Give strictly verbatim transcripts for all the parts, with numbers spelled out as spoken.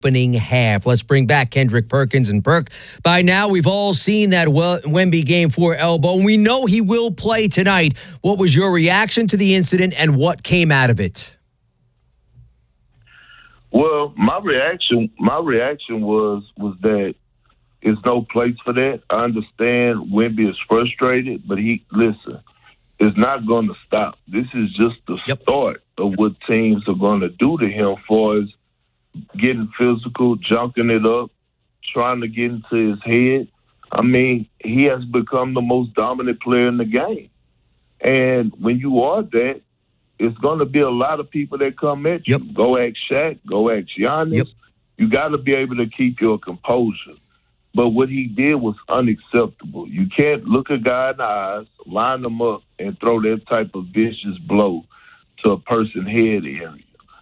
opening half. Let's bring back Kendrick Perkins. And Perk, by now we've all seen that Wemby Game four elbow, and we know he will play tonight. What was your reaction to the incident, and what came out of it? Well, my reaction, my reaction was was that there's no place for that. I understand Wemby is frustrated, but he listen. It's not going to stop. This is just the yep. start of what teams are going to do to him for his getting physical, junking it up, trying to get into his head. I mean, he has become the most dominant player in the game. And when you are that, it's going to be a lot of people that come at you. Yep. Go ask Shaq, go ask Giannis. Yep. You got to be able to keep your composure. But what he did was unacceptable. You can't look a guy in the eyes, line them up, and throw that type of vicious blow to a person's head area.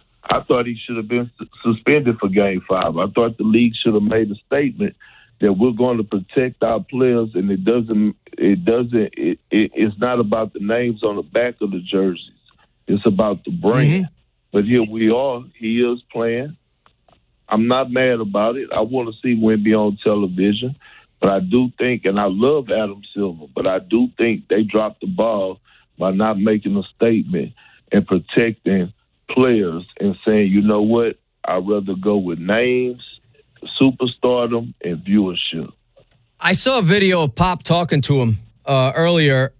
I thought he should have been suspended for Game Five. I thought the league should have made a statement that we're going to protect our players, and it doesn't. It doesn't. It, it, it's not about the names on the back of the jerseys. It's about the brand. Mm-hmm. But here we are. He is playing. I'm not mad about it. I want to see Wemby on television, but I do think, and I love Adam Silver, but I do think they dropped the ball by not making a statement and protecting players and saying, you know what, I'd rather go with names, superstardom, and viewership. I saw a video of Pop talking to him uh, earlier.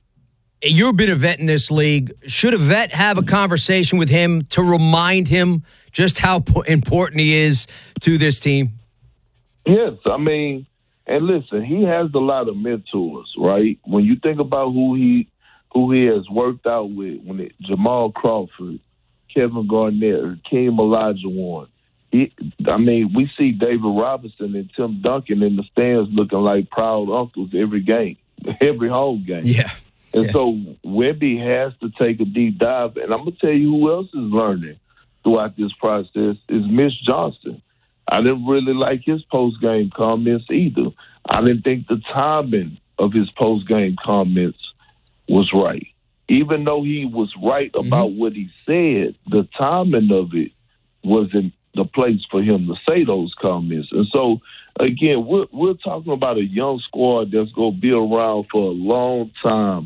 You've been a vet in this league. Should a vet have a conversation with him to remind him just how important he is to this team? Yes, I mean, and listen, he has a lot of mentors, right? When you think about who he who he has worked out with, when it, Jamal Crawford, Kevin Garnett, Hakeem Olajuwon. He, I mean, we see David Robinson and Tim Duncan in the stands looking like proud uncles every game, every home game. Yeah. And yeah. so Wemby has to take a deep dive. And I'm going to tell you who else is learning throughout this process is Mitch Johnson. I didn't really like his post-game comments either. I didn't think the timing of his post-game comments was right. Even though he was right about mm-hmm. what he said, the timing of it wasn't the place for him to say those comments. And so, again, we're, we're talking about a young squad that's going to be around for a long time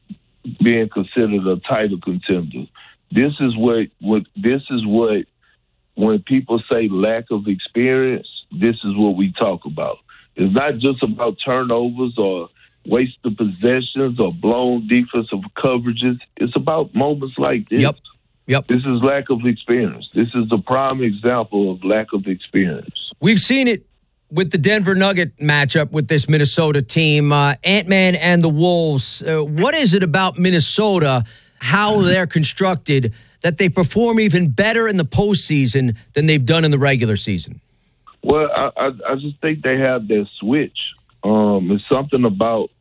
being considered a title contender. This is what, what this is what when people say lack of experience, this is what we talk about. It's not just about turnovers or wasted possessions or blown defensive coverages. It's about moments like this. Yep. Yep. This is lack of experience. This is the prime example of lack of experience. We've seen it with the Denver Nugget matchup with this Minnesota team. Uh, Ant-Man and the Wolves. Uh, what is it about Minnesota, how they're constructed, that they perform even better in the postseason than they've done in the regular season? Well, I, I, I just think they have their switch. Um, it's something about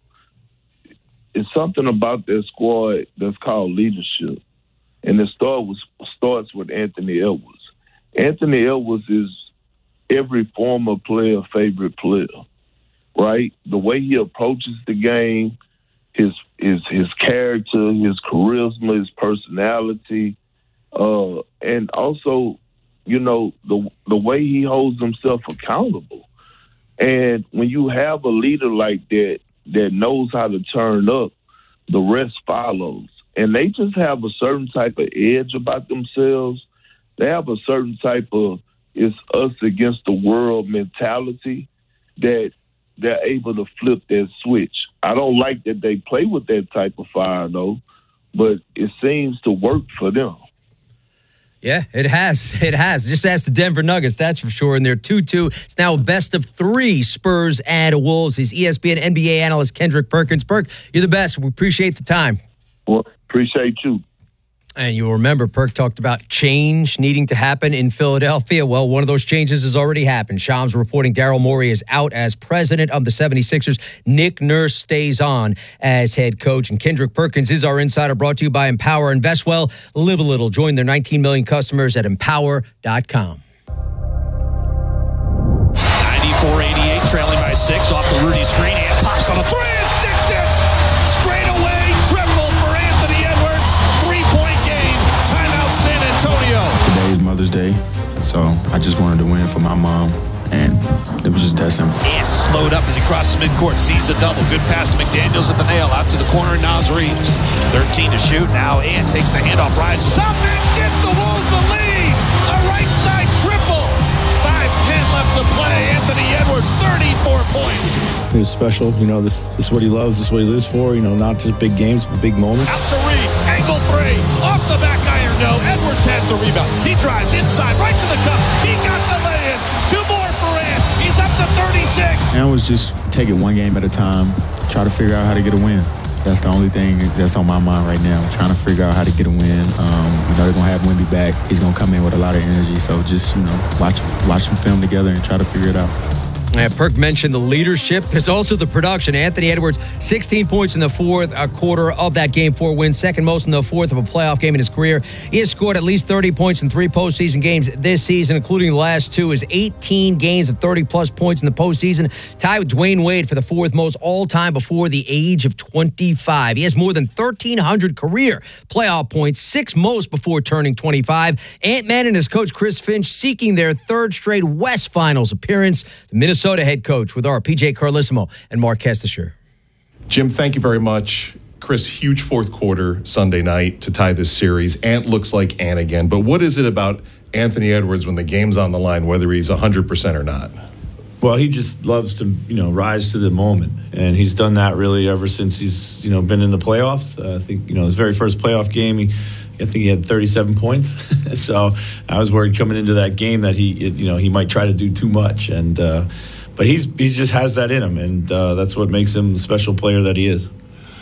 it's something about their squad that's called leadership, and it start with, starts with Anthony Edwards. Anthony Edwards is every former player favorite player, right? The way he approaches the game, his his his character, his charisma, his personality, uh, and also, you know, the the way he holds himself accountable. And when you have a leader like that that knows how to turn up, the rest follows. And they just have a certain type of edge about themselves. They have a certain type of it's us against the world mentality that they're able to flip that switch. I don't like that they play with that type of fire, though, but it seems to work for them. Yeah, it has. It has. Just ask the Denver Nuggets, that's for sure. And they're two two. It's now a best of three, Spurs and Wolves. He's E S P N N B A analyst Kendrick Perkins. Perk, you're the best. We appreciate the time. Well, appreciate you. And you'll remember Perk talked about change needing to happen in Philadelphia. Well, one of those changes has already happened. Shams reporting Daryl Morey is out as president of the seventy-sixers. Nick Nurse stays on as head coach. And Kendrick Perkins is our insider, brought to you by Empower. Invest well, live a little. Join their nineteen million customers at empower dot com. ninety-four eighty-eight, trailing by six off the Rudy screen. And pops on a three and sticks it. Straight away, triple for Anthony Edwards. Three-point game. Timeout San Antonio. Today is Mother's Day, So I just wanted to win for my mom, and it was just that simple. And slowed up as he crosses midcourt, sees a double. Good pass to McDaniels at the nail, out to the corner, Nasri. thirteen to shoot now, and takes the handoff, rises up and gives the Wolves the lead. A right side triple. five ten left to play. Anthony Edwards, thirty-four points. He was special. You know, this, this is what he loves. This is what he lives for. You know, not just big games, but big moments. Out to Reed. Angle three. Off the back iron, no. Edwards has the rebound. He drives inside, right to the cup. He got the lay-in. Two more for Ant. He's up to thirty-six. And I was just take it one game at a time, try to figure out how to get a win. That's the only thing that's on my mind right now, trying to figure out how to get a win. Um, we know they're going to have Wemby back. He's going to come in with a lot of energy. So just, you know, watch watch some film together and try to figure it out. Yeah, Perk mentioned the leadership. There's also the production. Anthony Edwards, sixteen points in the fourth a quarter of that game four win, second most in the fourth of a playoff game in his career. He has scored at least thirty points in three postseason games this season, including the last two. His eighteen games of thirty-plus points in the postseason, tied with Dwayne Wade for the fourth most all-time before the age of twenty-five. He has more than thirteen hundred career playoff points, six most before turning twenty-five. Ant-Man and his coach Chris Finch seeking their third straight West Finals appearance. The Minnesota Minnesota head coach with our P J Carlissimo and Mark Kestisher. Jim, thank you very much. Chris, huge fourth quarter Sunday night to tie this series. Ant looks like Ant again. But what is it about Anthony Edwards when the game's on the line, whether he's one hundred percent or not? Well, he just loves to, you know, rise to the moment. And he's done that really ever since he's, you know, been in the playoffs. Uh, I think, you know, his very first playoff game, he, I think he had thirty-seven points. So I was worried coming into that game that he, you know, he might try to do too much. And uh, but he's he's just has that in him, and uh, that's what makes him the special player that he is.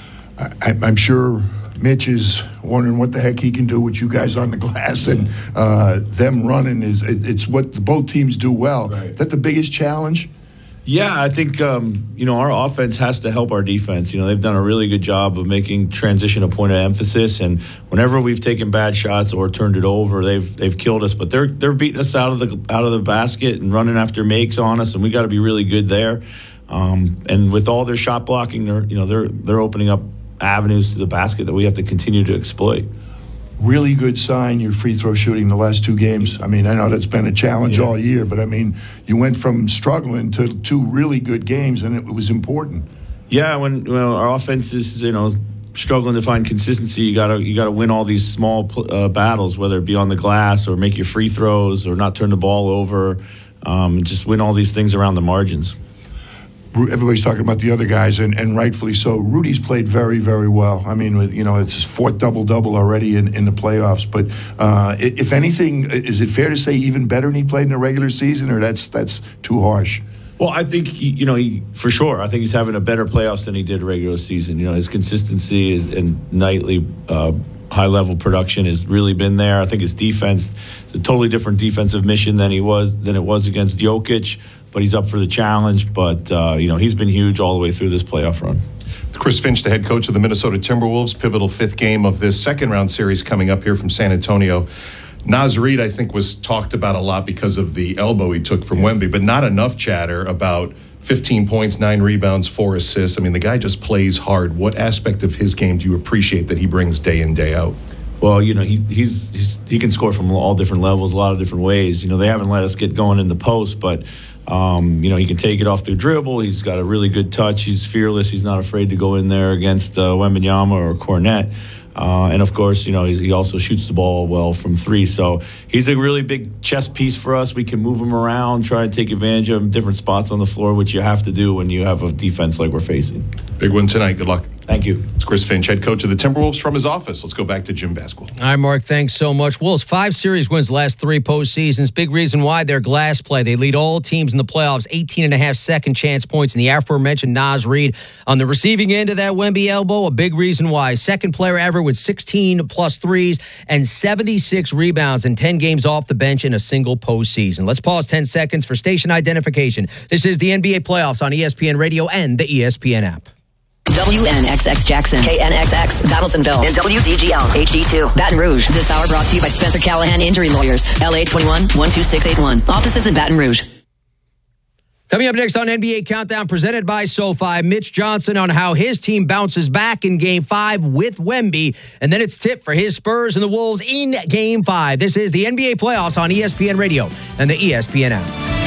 I, I'm sure Mitch is wondering what the heck he can do with you guys on the glass, and uh, them running is it, it's what both teams do well. Right. Is that the biggest challenge? Yeah, I think, um, you know, our offense has to help our defense. You know, they've done a really good job of making transition a point of emphasis. And whenever we've taken bad shots or turned it over, they've they've killed us. But they're they're beating us out of the out of the basket and running after makes on us, and we got to be really good there. Um, and with all their shot blocking, they're you know they're they're opening up avenues to the basket that we have to continue to exploit. Really good sign, your free throw shooting the last two games. I mean, I know that's been a challenge yeah. all year, but I mean, you went from struggling to two really good games, and it was important. Yeah, when you know, our offense is, you know, struggling to find consistency, you gotta you gotta win all these small uh, battles, whether it be on the glass or make your free throws or not turn the ball over, um, just win all these things around the margins. Everybody's talking about the other guys, and, and rightfully so. Rudy's played very, very well. I mean, you know, it's his fourth double-double already in, in the playoffs. But uh, if anything, is it fair to say even better than he played in the regular season, or that's that's too harsh? Well, I think, he, you know, he, for sure, I think he's having a better playoffs than he did regular season. You know, his consistency is, and nightly uh, high-level production has really been there. I think his defense is a totally different defensive mission than he was than it was against Jokic. But he's up for the challenge. But, uh, you know, he's been huge all the way through this playoff run. Chris Finch, the head coach of the Minnesota Timberwolves, pivotal fifth game of this second-round series coming up here from San Antonio. Naz Reid, I think, was talked about a lot because of the elbow he took from Wemby, but not enough chatter about fifteen points, nine rebounds, four assists. I mean, the guy just plays hard. What aspect of his game do you appreciate that he brings day in, day out? Well, you know, he he's, he's he can score from all different levels, a lot of different ways. You know, they haven't let us get going in the post, but Um, you know, he can take it off through dribble. He's got a really good touch. He's fearless. He's not afraid to go in there against uh, Wembanyama or Cornette. Uh, and, of course, you know, he's, he also shoots the ball well from three. So he's a really big chess piece for us. We can move him around, try and take advantage of him, different spots on the floor, which you have to do when you have a defense like we're facing. Big one tonight. Good luck. Thank you. It's Chris Finch, head coach of the Timberwolves, from his office. Let's go back to Jim Basquill. All right, Mark, thanks so much. Wolves, five series wins the last three postseasons. Big reason why their glass play. They lead all teams in the playoffs, eighteen and a half second chance points. And the aforementioned Naz Reid on the receiving end of that Wemby elbow, a big reason why. Second player ever with sixteen plus threes and seventy-six rebounds in ten games off the bench in a single postseason. Let's pause ten seconds for station identification. This is the N B A playoffs on E S P N Radio and the E S P N app. W N X X Jackson, K N X X Donaldsonville, and W D G L H D two Baton Rouge. This hour brought to you by Spencer Callahan Injury Lawyers, L A twenty-one one two six eight one. Offices in Baton Rouge. Coming up next on N B A Countdown, presented by SoFi, Mitch Johnson on how his team bounces back in Game five with Wemby. And then it's tip for his Spurs and the Wolves in Game five. This is the N B A Playoffs on E S P N Radio and the E S P N app.